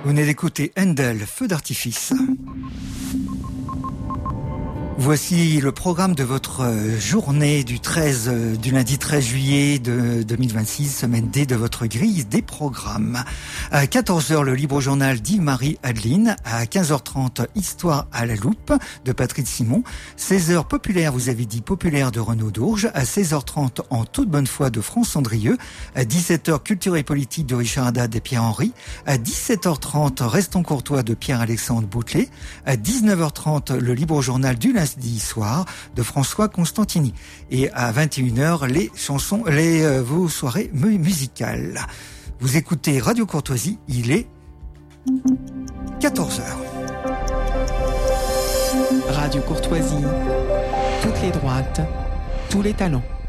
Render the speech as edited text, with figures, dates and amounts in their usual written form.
Vous venez d'écouter Handel, Feu d'artifice. Voici le programme de votre journée du lundi 13 juillet de 2026, semaine D de votre grille des programmes. À 14h, le libre journal d'Yves-Marie Adeline. À 15h30, Histoire à la loupe de Patrick Simon. 16h, Populaire, vous avez dit Populaire de Renaud Dourges. À 16h30, En toute bonne foi de France Andrieux. À 17h, Culture et politique de Richard Haddad et Pierre Henry. À 17h30, Restons courtois de Pierre-Alexandre Boutelet. À 19h30, le libre journal du lundi soir de François Constantini. Et à 21h, vos soirées musicales. Vous écoutez Radio Courtoisie, il est 14h. Radio Courtoisie, toutes les droites, tous les talents.